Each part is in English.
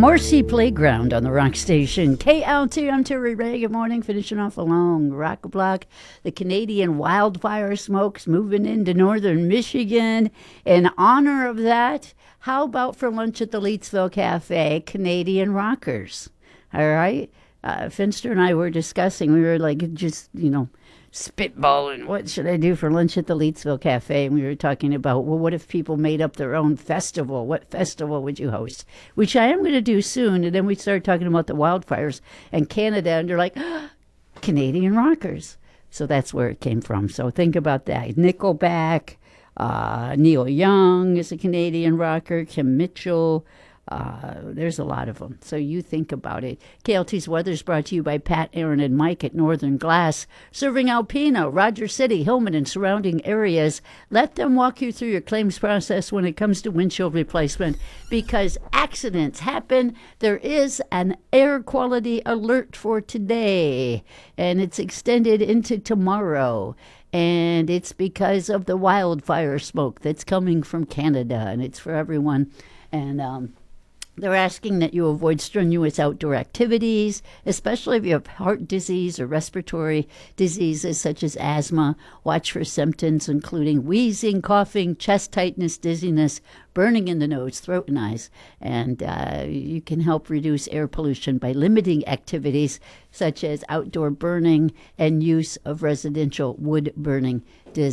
Morrissey Playground on the Rock Station. KLT, I'm Terry Ray. Good morning. Finishing off a long rock block. The Canadian wildfire smoke's moving into northern Michigan. In honor of that, how about for lunch at the Leetsville Cafe, Canadian rockers? All right? Finster and I were discussing. We were like just, spitballing. What should I do for lunch at the Leetsville Cafe? And we were talking about, well, what if people made up their own festival? What festival would you host? Which I am going to do soon. And then we started talking about the wildfires in Canada. And you're like, Canadian rockers. So that's where it came from. So think about that. Nickelback, Neil Young is a Canadian rocker, Kim Mitchell. There's a lot of them. So you think about it. KLT's weather is brought to you by Pat, Aaron, and Mike at Northern Glass, serving Alpena, Rogers City, Hillman, and surrounding areas. Let them walk you through your claims process when it comes to windshield replacement, because accidents happen. There is an air quality alert for today, and it's extended into tomorrow. And it's because of the wildfire smoke that's coming from Canada, and it's for everyone. And they're asking that you avoid strenuous outdoor activities, especially if you have heart disease or respiratory diseases such as asthma. Watch for symptoms including wheezing, coughing, chest tightness, dizziness, burning in the nose, throat, and eyes. And you can help reduce air pollution by limiting activities such as outdoor burning and use of residential wood burning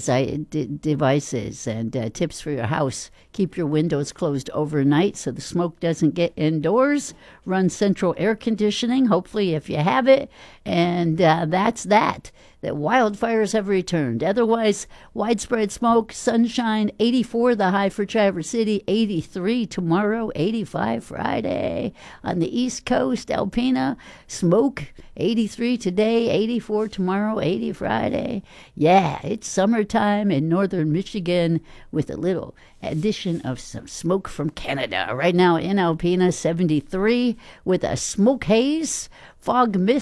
devices. And tips for your house: keep your windows closed overnight so the smoke doesn't get indoors. Run central air conditioning, hopefully, if you have it. And that's that. That wildfires have returned. Otherwise, widespread smoke, sunshine, 84 the high for Traverse City, 83 tomorrow, 85 Friday. On the East Coast, Alpena, smoke, 83 today, 84 tomorrow, 80 Friday. Yeah, it's summertime in northern Michigan with a little addition of some smoke from Canada. Right now in Alpena, 73 with a smoke haze, fog mist.